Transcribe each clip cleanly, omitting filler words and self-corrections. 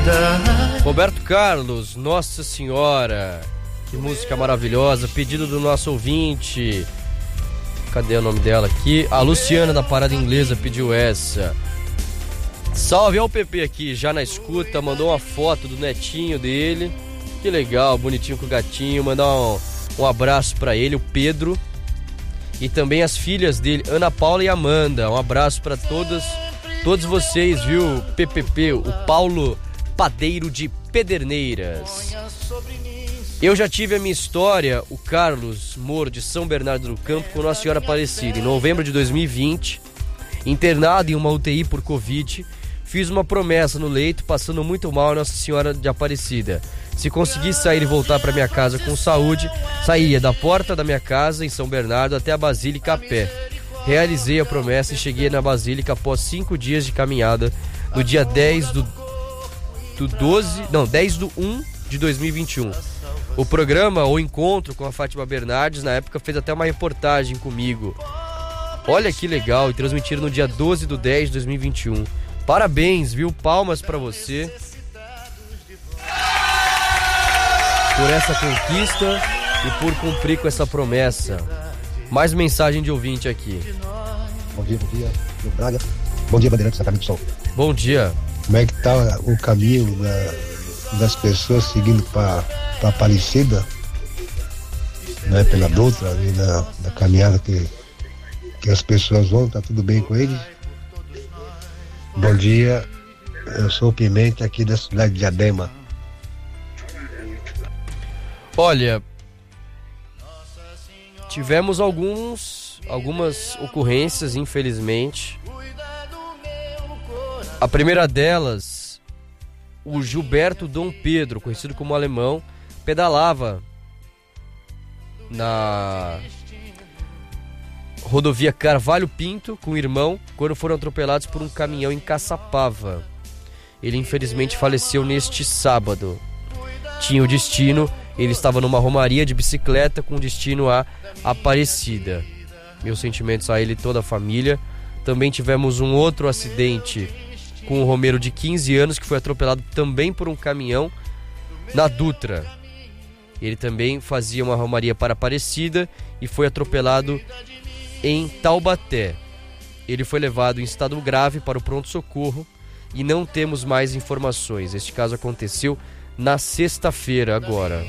Roberto Carlos, Nossa Senhora, que música maravilhosa, pedido do nosso ouvinte. Cadê o nome dela aqui? A Luciana da Parada Inglesa pediu essa. Salve ao PP aqui, já na escuta, mandou uma foto do netinho dele. Que legal, bonitinho com o gatinho. Mandar um abraço pra ele, o Pedro. E também as filhas dele, Ana Paula e Amanda. Um abraço pra todos vocês, viu? PPP, o Paulo Padeiro de Pederneiras. Eu já tive a minha história, o Carlos Moro de São Bernardo do Campo, com Nossa Senhora Aparecida. Em novembro de 2020, internado em uma UTI por Covid, fiz uma promessa no leito, passando muito mal a Nossa Senhora de Aparecida. Se conseguisse sair e voltar para minha casa com saúde, saía da porta da minha casa em São Bernardo até a Basílica a pé. Realizei a promessa e cheguei na Basílica após 5 dias de caminhada, no dia 10 do 1 de 2021. O programa O Encontro com a Fátima Bernardes, na época, fez até uma reportagem comigo. Olha que legal, e transmitiram no dia 12 de 10 de 2021. Parabéns, viu? Palmas pra você por essa conquista e por cumprir com essa promessa. Mais mensagem de ouvinte aqui. Bom dia, meu Braga. Bom dia, Bandeirantes da Caminho do Sol. Bom dia. Como é que tá o caminho das pessoas seguindo para Aparecida, né, pela Dutra, ali na caminhada que as pessoas vão, tá tudo bem com eles? Bom dia, eu sou o Pimenta aqui da cidade de Diadema. Olha, tivemos algumas ocorrências, infelizmente. A primeira delas, o Gilberto Dom Pedro, conhecido como Alemão, pedalava na rodovia Carvalho Pinto com o irmão quando foram atropelados por um caminhão em Caçapava. Ele infelizmente faleceu neste sábado. Tinha o destino, ele estava numa romaria de bicicleta com destino a Aparecida. Meus sentimentos a ele e toda a família. Também tivemos um outro acidente com um romeiro de 15 anos que foi atropelado também por um caminhão na Dutra. Ele também fazia uma romaria para Aparecida e foi atropelado em Taubaté. Ele foi levado em estado grave para o pronto-socorro e não temos mais informações. Este caso aconteceu na sexta-feira agora.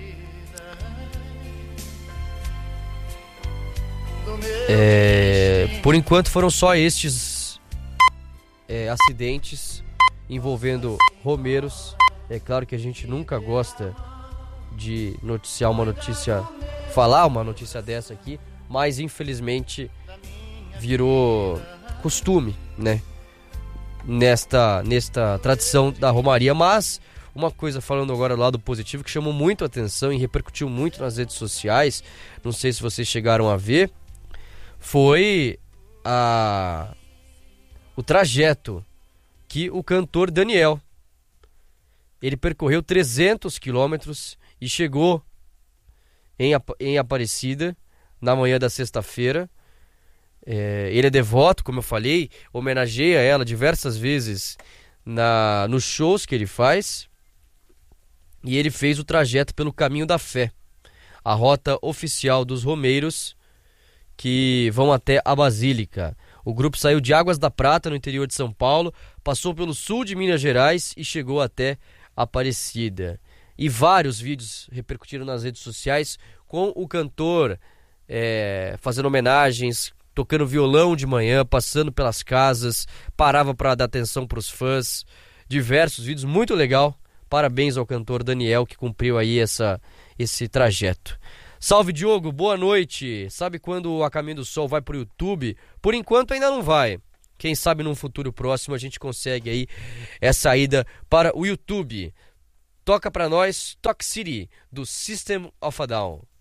Por enquanto foram só estes acidentes envolvendo romeiros. É claro que a gente nunca gosta de falar uma notícia dessa aqui, mas infelizmente virou costume, né? Nesta tradição da romaria. Mas uma coisa, falando agora do lado positivo, que chamou muito a atenção e repercutiu muito nas redes sociais, não sei se vocês chegaram a ver, foi o trajeto que o cantor Daniel, ele percorreu 300 quilômetros e chegou em Aparecida na manhã da sexta-feira. Ele é devoto, como eu falei, homenageia ela diversas vezes nos shows que ele faz. E ele fez o trajeto pelo Caminho da Fé, a rota oficial dos romeiros que vão até a Basílica. O grupo saiu de Águas da Prata, no interior de São Paulo, passou pelo sul de Minas Gerais e chegou até Aparecida. E vários vídeos repercutiram nas redes sociais com o cantor fazendo homenagens, tocando violão de manhã, passando pelas casas, parava para dar atenção para os fãs. Diversos vídeos, muito legal. Parabéns ao cantor Daniel, que cumpriu aí esse trajeto. Salve, Diogo, boa noite. Sabe quando A Caminho do Sol vai pro YouTube? Por enquanto ainda não vai. Quem sabe num futuro próximo a gente consegue aí essa ida para o YouTube. Toca pra nós Toxicity, do System of a Down.